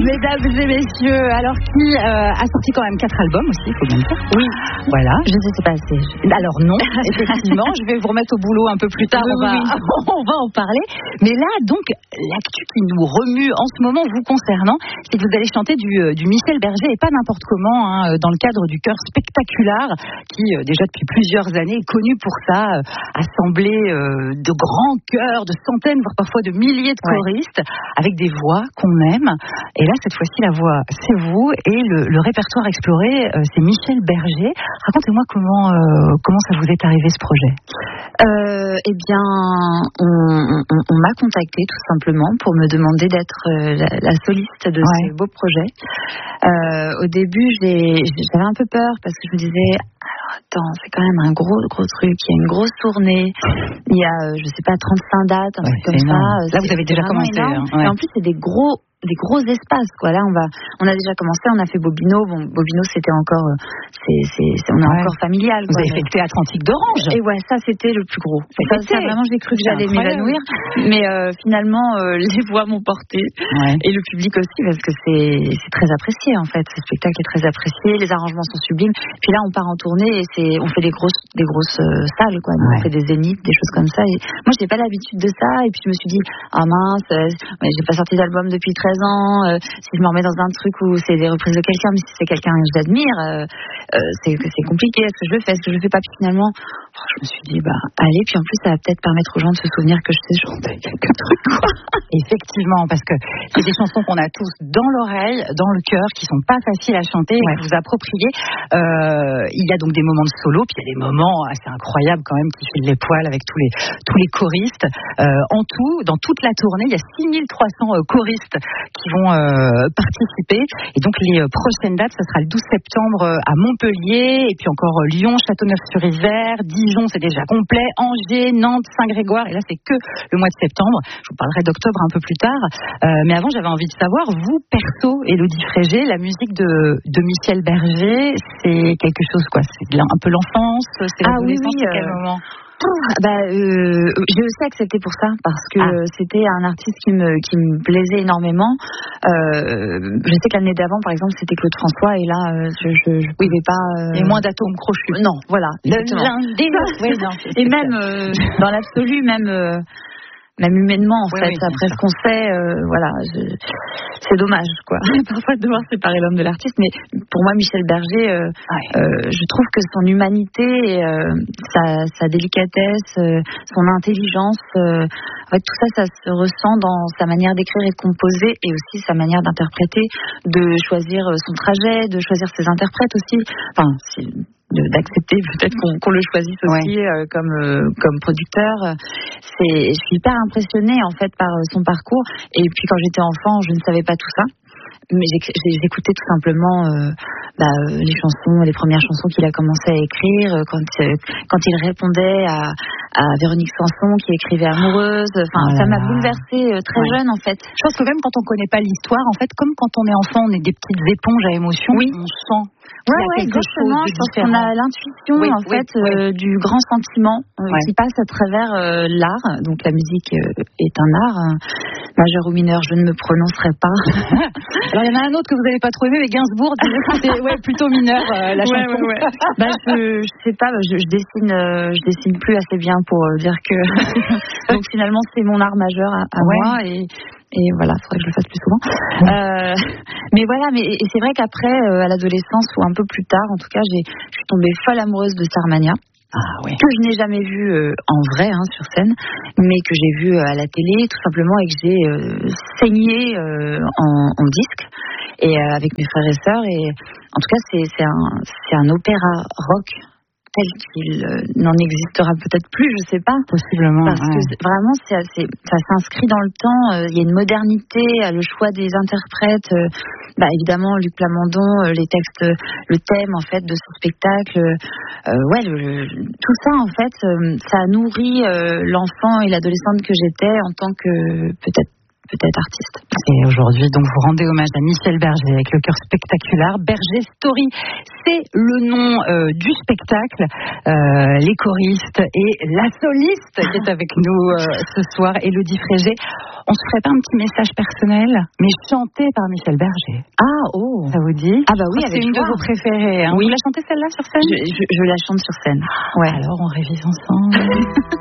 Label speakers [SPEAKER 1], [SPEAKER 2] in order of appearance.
[SPEAKER 1] mesdames et messieurs, alors qui a sorti quand même 4 albums aussi, il faut bien le dire.
[SPEAKER 2] Oui,
[SPEAKER 1] voilà.
[SPEAKER 2] Je ne sais pas assez.
[SPEAKER 1] Alors non, effectivement, je vais vous remettre au boulot un peu plus tard, on va en parler. Mais là, donc, l'actu qui nous remue en ce moment vous concernant, c'est que vous allez chanter du Michel Berger, et pas n'importe comment, dans le cadre du Chœur Spectaculaire, qui déjà depuis plusieurs années est connu pour ça, assembler de grands chœurs, de centaines, voire parfois de milliers de choristes, avec des voix qu'on aime. Et là, cette fois-ci, la voix, c'est vous, et le répertoire exploré, c'est Michel Berger. Racontez-moi comment ça vous est arrivé, ce projet.
[SPEAKER 2] Eh bien, on m'a contacté tout simplement pour me demander d'être la soliste de ce beau projet. Au début, j'avais un peu peur parce que je me disais, alors attends, c'est quand même un gros truc, il y a une grosse tournée, il y a, je sais pas, 35 dates, un truc comme ça.
[SPEAKER 1] Là, vous avez déjà commencé.
[SPEAKER 2] Et en plus, c'est des gros espaces, quoi. Là, on a déjà commencé, on a fait Bobino. Bon, Bobino, c'était encore, on est encore familial.
[SPEAKER 1] Vous avez fait le Théâtre Antique d'Orange.
[SPEAKER 2] Et ouais, ça, c'était le plus gros. Ça, vraiment, j'ai cru que j'allais m'évanouir. Mais finalement, les voix m'ont porté. Et le public aussi, parce que c'est très apprécié, en fait. Ce spectacle est très apprécié, les arrangements sont sublimes. Puis là, on part en tournée et on fait des grosses salles, quoi. On fait des zéniths, des choses comme ça. Et moi, j'ai pas l'habitude de ça. Et puis, je me suis dit, ah mince, j'ai pas sorti d'album depuis 13 ans, si je me remets dans un truc où c'est des reprises de quelqu'un, mais si c'est quelqu'un que j'admire, c'est compliqué. Est-ce que je le fais, est-ce que je le fais pas? Puis finalement, je me suis dit, allez, puis en plus, ça va peut-être permettre aux gens de se souvenir que je sais chanter quelques trucs, quoi.
[SPEAKER 1] Effectivement, parce que c'est des chansons qu'on a tous dans l'oreille, dans le cœur, qui sont pas faciles à chanter et que vous appropriez. Il y a donc des moments de solo, puis il y a des moments assez incroyables quand même qui filent les poils avec tous les choristes. En tout, dans toute la tournée, il y a 6300 choristes qui vont participer. Et donc les prochaines dates, ce sera le 12 septembre à Montpellier, et puis encore Lyon, Châteauneuf-sur-Isère, Dijon, c'est déjà complet, Angers, Nantes, Saint-Grégoire, et là c'est que le mois de septembre. Je vous parlerai d'octobre un peu plus tard. Mais avant, j'avais envie de savoir, vous, perso, Élodie Frégé, la musique de Michel Berger, c'est quelque chose, quoi? C'est un peu l'enfance, c'est l'adolescence, c'est quel moment?
[SPEAKER 2] J'ai aussi accepté pour ça parce que c'était un artiste qui me plaisait énormément. Je sais que l'année d'avant, par exemple, c'était Claude François, et là, je pouvais pas.
[SPEAKER 1] Et moins d'atomes crochus.
[SPEAKER 2] Non, voilà. Et même dans l'absolu, même humainement, en fait, après ce qu'on sait, c'est dommage, quoi. Parfois de devoir séparer l'homme de l'artiste, mais pour moi, Michel Berger, je trouve que son humanité, sa délicatesse, son intelligence, en fait, tout ça se ressent dans sa manière d'écrire et de composer, et aussi sa manière d'interpréter, de choisir son trajet, de choisir ses interprètes aussi. Enfin, d'accepter peut-être qu'on le choisisse aussi comme producteur. Je suis hyper impressionnée en fait par son parcours, et puis quand j'étais enfant, je ne savais pas tout ça, mais j'écoutais tout simplement les premières chansons qu'il a commencé à écrire, quand il répondait à Véronique Sanson qui écrivait Amoureuse. Ça m'a bouleversée très jeune, en fait.
[SPEAKER 1] Je pense que même quand on connaît pas l'histoire, en fait, comme quand on est enfant, on est des petites éponges à émotions, on sent.
[SPEAKER 2] Exactement. Je pense qu'on a l'intuition du grand sentiment qui passe à travers l'art. Donc la musique est un art, majeur ou mineur, je ne me prononcerai pas.
[SPEAKER 1] Alors il y en a un autre que vous n'avez pas trop aimé, mais Gainsbourg disait que c'était plutôt mineur la chanson.
[SPEAKER 2] Je sais pas, je dessine plus assez bien pour dire que. Donc finalement c'est mon art majeur à moi, et voilà, il faudrait que je le fasse plus souvent. Mais voilà, mais c'est vrai qu'après, à l'adolescence ou un peu plus tard, en tout cas, je suis tombée folle amoureuse de Starmania. Que je n'ai jamais vu en vrai sur scène, mais que j'ai vu à la télé tout simplement, et que j'ai saigné en disque, et avec mes frères et sœurs. Et en tout cas, c'est un opéra rock tel qu'il n'en existera peut-être plus, je sais pas.
[SPEAKER 1] Possiblement.
[SPEAKER 2] Parce que vraiment, ça s'inscrit dans le temps. Il y a une modernité, le choix des interprètes. Évidemment, Luc Plamondon, les textes, le thème en fait de ce spectacle. Tout ça en fait, ça nourrit l'enfant et l'adolescente que j'étais en tant que peut-être artiste.
[SPEAKER 1] Et aujourd'hui, donc, vous rendez hommage à Michel Berger avec le chœur spectaculaire. Berger Story, c'est le nom du spectacle. Les choristes et la soliste qui est avec nous ce soir, Élodie Frégé. On se ferait pas un petit message personnel, mais chanté par Michel Berger.
[SPEAKER 2] Ah, oh.
[SPEAKER 1] Ça vous dit?
[SPEAKER 2] Ah bah oui,
[SPEAKER 1] c'est une de vos préférées. Hein.
[SPEAKER 2] Oui.
[SPEAKER 1] Vous la chantez celle-là sur scène?
[SPEAKER 2] Je la chante sur scène.
[SPEAKER 1] Ouais. Alors, on révise ensemble.